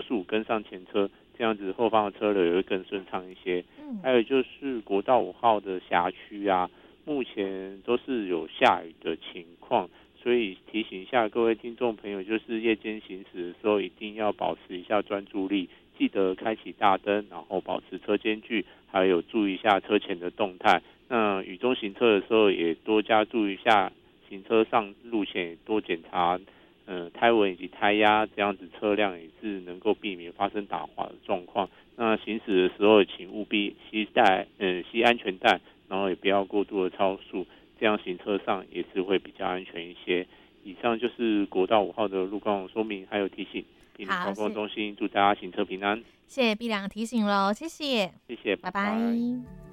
速跟上前车，这样子后方的车流也会更顺畅一些。还有就是国道5号的辖区啊，目前都是有下雨的情况，所以提醒一下各位听众朋友，就是夜间行驶的时候一定要保持一下专注力，记得开启大灯，然后保持车间距，还有注意一下车前的动态。那雨中行车的时候也多加注意一下行车上路线，也多检查胎纹以及胎压，这样子车辆也是能够避免发生打滑的状况。那行驶的时候请务必系安全带，然后也不要过度的超速，这样行车上也是会比较安全一些。以上就是国道5号的路况说明还有提醒。滨里高工中心祝大家行车平安， 谢谢碧良提醒喽，谢谢， 谢谢， 拜拜拜。 拜。